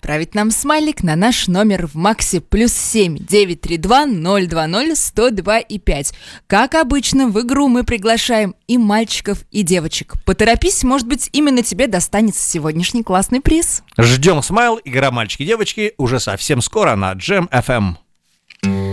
отправить нам смайлик на наш номер в Максе +7 932 020 102 и 5. Как обычно, в игру мы приглашаем и мальчиков, и девочек. Поторопись, может быть, именно тебе достанется сегодняшний классный приз. Ждем смайл, игра «Мальчики-девочки» уже совсем скоро на Jam FM.